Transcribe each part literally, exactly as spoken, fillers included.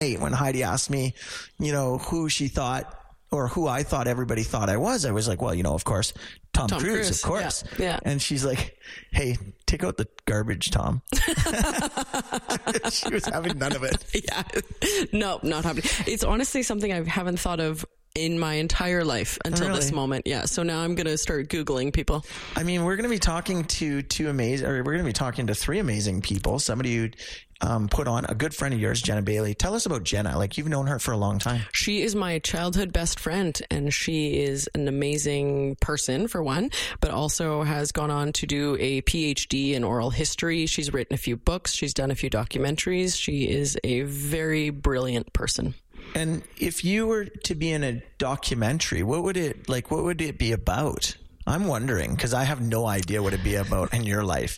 when Heidi asked me, you know, who she thought or who I thought everybody thought I was, I was like, well, you know, of course, Tom, Tom Cruise, Cruise, of course. Yeah, yeah. And she's like, hey, take out the garbage, Tom. She was having none of it. Yeah. No, not happening. It's honestly something I haven't thought of in my entire life until Really? this moment. Yeah. So now I'm going to start Googling people. I mean, we're going to be talking to two amazing, or we're going to be talking to three amazing people. Somebody who um, put on a good friend of yours, Jenna Bailey. Tell us about Jenna. Like, you've known her for a long time. She is my childhood best friend, and she is an amazing person, for one, but also has gone on to do a P H D in oral history. She's written a few books. She's done a few documentaries. She is a very brilliant person. And if you were to be in a documentary, what would it like? What would it be about? I'm wondering, because I have no idea what it'd be about in your life.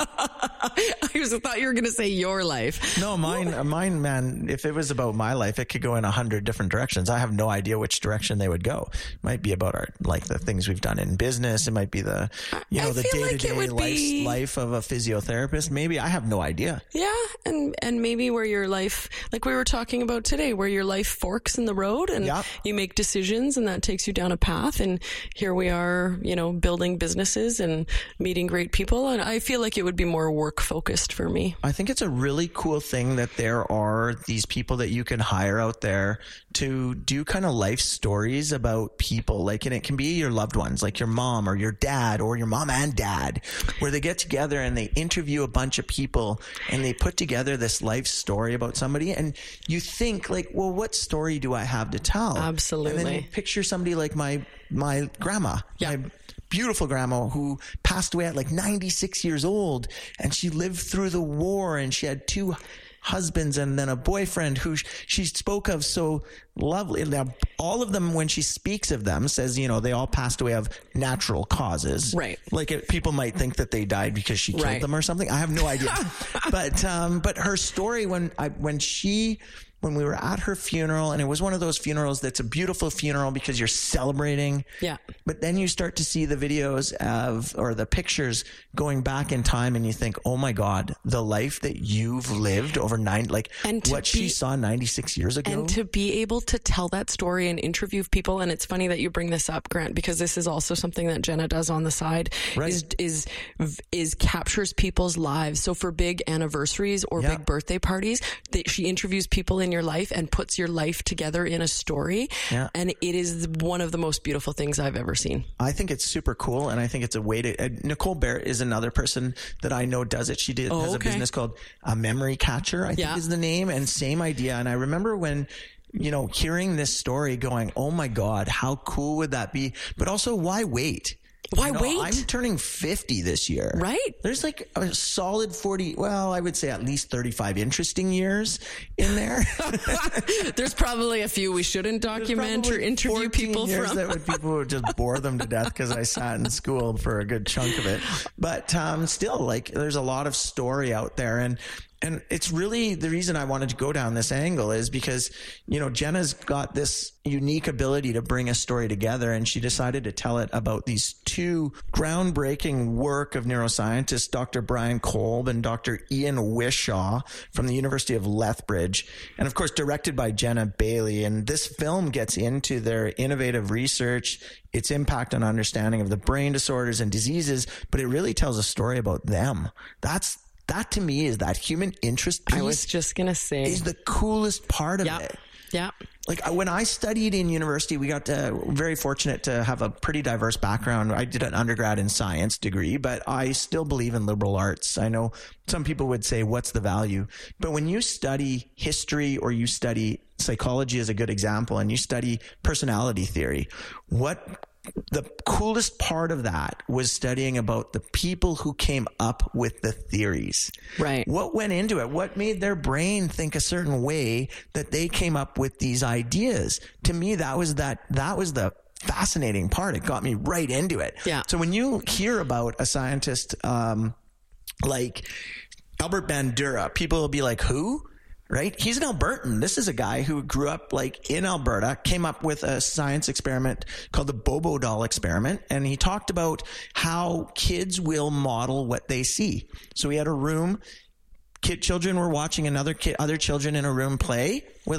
I was, thought you were going to say your life. No, mine, uh, mine, man, if it was about my life, it could go in a hundred different directions. I have no idea which direction they would go. It might be about our, like the things we've done in business. It might be the, you know, I the feel like day-to-day it would life, be- life of a physiotherapist. Maybe I have no idea. Yeah, and and maybe where your life, like we were talking about today, where your life forks in the road and Yep. you make decisions and that takes you down a path. And here we are, you know, building businesses and meeting great people. And I feel like it would be more work focused for me. I think it's a really cool thing that there are these people that you can hire out there to do kind of life stories about people. Like, and it can be your loved ones, like your mom or your dad or your mom and dad, where they get together and they interview a bunch of people and they put together this life story about somebody. And you think like, well, what story do I have to tell? Absolutely. And then you picture somebody like my, my grandma, Yeah. my beautiful grandma who passed away at like ninety-six years old, and she lived through the war, and she had two husbands and then a boyfriend who she spoke of so lovely. Now, all of them, when she speaks of them, says, you know, they all passed away of natural causes. Right. Like it, people might think that they died because she killed Right. them or something. I have no idea. but, um, but her story when I, when she, when we were at her funeral, and it was one of those funerals that's a beautiful funeral because you're celebrating. Yeah. But then you start to see the videos of, or the pictures going back in time, and you think, oh my God, the life that you've lived over nine, like And to what she be- saw ninety-six years ago. And to be able to tell that story and interview people, and it's funny that you bring this up, Grant, because this is also something that Jenna does on the side, Right. is is is captures people's lives. So for big anniversaries or Yeah. big birthday parties, that she interviews people in your life and puts your life together in a story. Yeah. And it is one of the most beautiful things I've ever seen. I think it's super cool, and I think it's a way to. Uh, Nicole Barrett is another person that I know does it. She did Oh, has a okay. business called a Memory Catcher, I think Yeah. is the name, and same idea. And I remember when, you know, hearing this story, going, "Oh my God, how cool would that be?" But also, why wait? Why You know, wait? I'm turning fifty this year. Right. There's like a solid forty, well, I would say at least thirty-five interesting years in there. There's probably a few we shouldn't document or Probably interview fourteen people years from. that would people would just bore them to death because I sat in school for a good chunk of it. But um, still, like, there's a lot of story out there, and and it's really the reason I wanted to go down this angle is because, you know, Jenna's got this unique ability to bring a story together, and she decided to tell it about these two groundbreaking work of neuroscientists, Doctor Brian Kolb and Doctor Ian Wishaw from the University of Lethbridge, and of course directed by Jenna Bailey. And this film gets into their innovative research, its impact on understanding of the brain disorders and diseases, but it really tells a story about them. That's That to me is that human interest piece I was just going to say. is the coolest part of Yeah. it. Yeah. Like when I studied in university, we got to, very fortunate to have a pretty diverse background. I did an undergrad in science degree, but I still believe in liberal arts. I know some people would say, what's the value? But when you study history or you study psychology is a good example, and you study personality theory, what the coolest part of that was studying about the people who came up with the theories. Right. What went into it? What made their brain think a certain way that they came up with these ideas? To me, that was that, that was the fascinating part. It got me right into it. Yeah. So when you hear about a scientist, um, like Albert Bandura, people will be like, who? Right? He's an Albertan. This is a guy who grew up like in Alberta, came up with a science experiment called the Bobo doll experiment. And he talked about how kids will model what they see. So he had a room, kid children were watching another kid, other children in a room play with